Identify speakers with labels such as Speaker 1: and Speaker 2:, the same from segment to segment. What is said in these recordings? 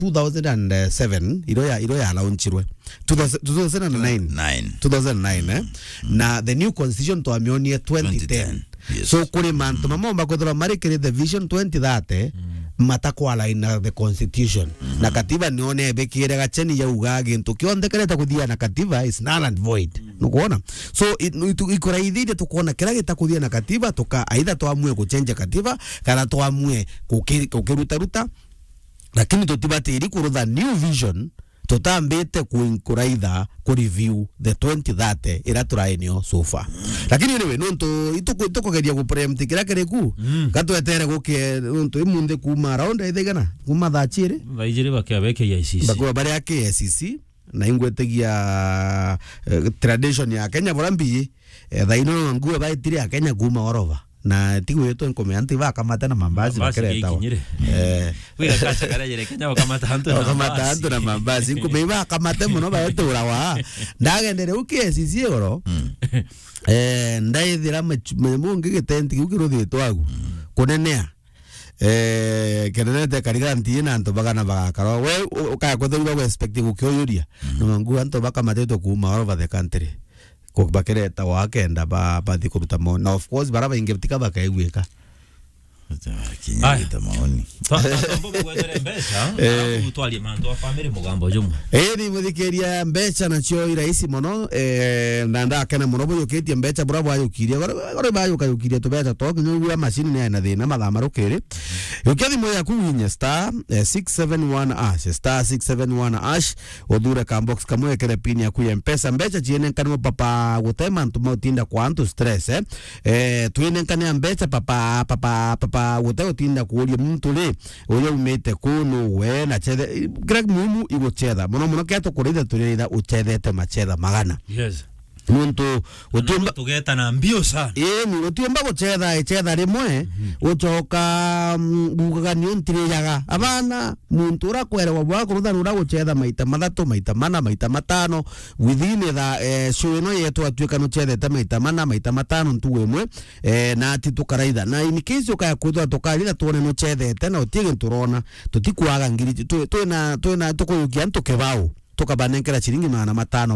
Speaker 1: 2007 ilo ya launchirwe 2009 na the new constitution to amionie 2010. Yes. So kuri manto mamomba kodora marikire the vision 2030 matakwala ina the constitution na katiba nione bekire gacheni ya ugage nto kionde kereta kuthia na katiba is null and void nukuona. So ikuraithire tukona kira gitakuthia na katiba tuka aidha twamue kuchenja katiba kana twamue kukiruta lakini tutibatiri kurutha new vision tutambete kuinkoraitha ku review the 2030 ira turaenio so far. Lakini anyway nonto itukogeria ku preempt kira kereku gatwetere guke nonto imunde kuma around ithigana kuma thachire
Speaker 2: vaijire bakabeke ya ICC
Speaker 1: bakwa bari yake ICC na ingwetegia tradition ya Kenya borambi thaino nguo baitire ya Kenya kuma orova na tigo yetu enkomeanti va kamata na mambazi bakereta
Speaker 2: wira kacha karajere Kenya wakamata hantu
Speaker 1: na mambazi kumeiva kamata muno baeto urawa ndagendere ukie sisi oro ndaithira mungi gitenti ukiruthi twagu kunenea kenete kariganti na anto bagana bagakaro we ukaya kwethura we expecting ukioyuria no ngu anto bakamatete kuma all over the country ko bakereta wakenda bathi kuruta mo na of course baraba ingetika bakaigweka
Speaker 2: kinyita maoni tambo gwethere mbesha utwali manto wa family mugambo jumu
Speaker 1: ni muthikeria mbesha na cio iraisi mono ndanda kana muno bo yoketie mbesha bravo ayukiria gore ba yukiria to becha to kinyu machine ne na thina mathama rukiri yokethi mo ya kuhinya star 671 ash star 671 ash odura kambox kamwe kere pin ya kuya mpesa mbesha chiene kanimo papa gutema ntuma utinda kwantu stress tuine kana mbesha papa wote tinda kuoria muntu ri uyo umete kuno we na chethe greg mumu igochetha muno keto kuritha turira uchethete machedha magana.
Speaker 2: Yes.
Speaker 1: Muntu utumba
Speaker 2: tugeta na mbio sana
Speaker 1: ni utumba guchetha rimwe ucoka bugaga nyontire yaga abana muntu urakwere wabwa kurutha ura guchetha maita mathatu maita mana maita matano within the show no yetu atuika no chethete maita mana maita matano ntu imwe na ati tukaraitha na in case ukaya kwithwa tukarira tuone no chethete na utige turona tutikwaga ngiri twina tukuyukia ntukebao tukabanenkera chiringi matano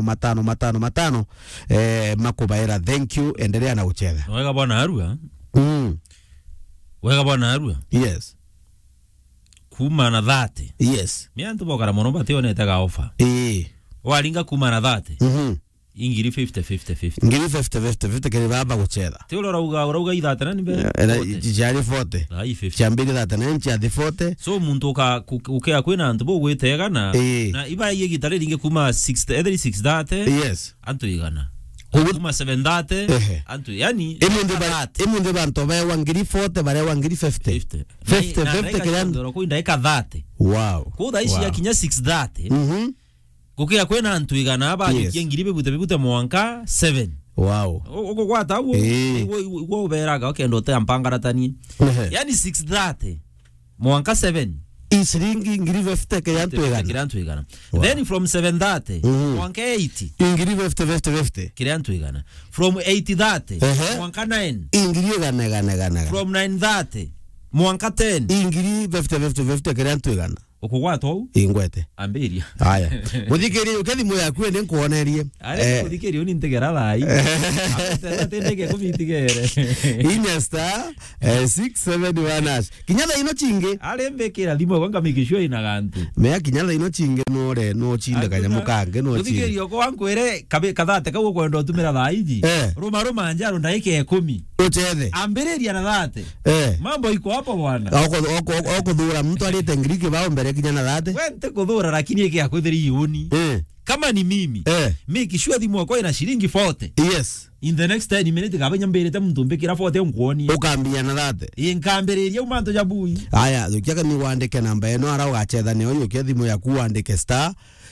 Speaker 1: makubaira. Thank you, endelea na uchetha
Speaker 2: wega bwana arua wega bwana arua.
Speaker 1: Yes
Speaker 2: kuma na 30
Speaker 1: yes
Speaker 2: miantu bokara mono bationete ga offer walinga kuma na 30 ingiri 50
Speaker 1: ngiri 50 kiri baba guchetha
Speaker 2: ti urauga ithate na nimbe
Speaker 1: jari 40 chambiri thate na nchi athi 40
Speaker 2: so muntu ukea kwina antu bo gwitega na iba yegitare ringe kuma 60 every 6
Speaker 1: yes
Speaker 2: antu igana kuma 7 antu yani
Speaker 1: imunde bantu ba wangiri 40 bare wangiri 50
Speaker 2: kirandu ko ndaika 30
Speaker 1: wow
Speaker 2: ko daishi yakinya 6 kukia kwena antu igana aba yengiribe bute mwanka 7
Speaker 1: wow
Speaker 2: uko kwata wo beraga okendo te ampangaratani yani 630 mwanka 7
Speaker 1: isiringi ngiri 50 kirantu
Speaker 2: igana then from 730 mwanka 80
Speaker 1: ingiri 50
Speaker 2: kirantu igana from 8030 mwanka 9
Speaker 1: ingiri gana
Speaker 2: from 930 mwanka 10
Speaker 1: ingiri 50 kirantu igana
Speaker 2: ukugwato
Speaker 1: ingwete
Speaker 2: ambiria
Speaker 1: haya muthikeri ukethi moya kwene nkuonerie
Speaker 2: muthikeri uni ntegera lai atendeke kubitigere
Speaker 1: inya star 671 ash kinyatha ino chinge
Speaker 2: alembekera limo kwanga mikishwa ina gantu
Speaker 1: meya kinyatha ino chinge nore no chinda kanya mukange no chinge
Speaker 2: muthikeri oko wankwere kathate kawo kwenda utumira thaiji ruma njaro ndaike 10
Speaker 1: uchethe
Speaker 2: ambiria na thate mambo iko hapo bwana
Speaker 1: oko thura mtu alite ngiriki bao mbere kinyana thate
Speaker 2: wente kuthura lakini yake yakwithiri yuni kama ni mimi miki shua thimo kwa ina shilingi 40
Speaker 1: yes
Speaker 2: in the next 10 minutes gabanya mbere mtu mbekira 40 nkuoni
Speaker 1: ukambia na thate
Speaker 2: inkambereria umanto jabui
Speaker 1: haya ukiaka ni wandike namba eno ara ugachetha ne onyo kethimo ya kuandike star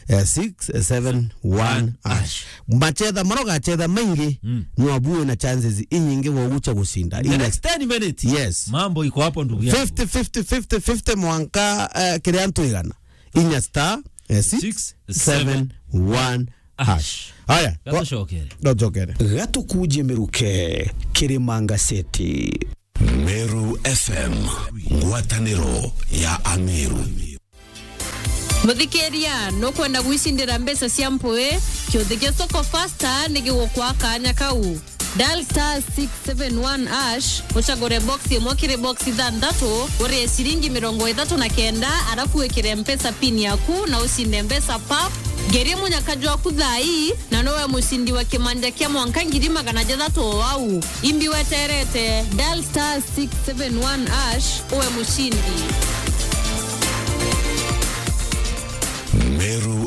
Speaker 1: 671 ash machetha maro gachetha maingi ni wabuwe na chances inyingi wo gucha gusinda
Speaker 2: in the next 10 minutes
Speaker 1: yes
Speaker 2: mambo iko hapo ndugu yangu
Speaker 1: 50 mwanka kiriantu igana inya star 671 hash haya gotokere
Speaker 3: gato kuje meruke kirimanga seti Meru FM ngwataniro ya Ameru.
Speaker 4: Muthikeria no kwenda gwicindira mbesa cia mpwe kiuthike soko faster nigiguo kwa kanya kau. Dial *671# uchagure box imwe kiri box ithanthatu uri ciringi 39 arafu wikire mpesa pin yaku na usinde mbesa pap. Geria munyakaji waku thai na nowe musindi wa kimanja kia mwanka 600 wau. Imbi weterete dial *671# uwe mushindi.
Speaker 3: Meru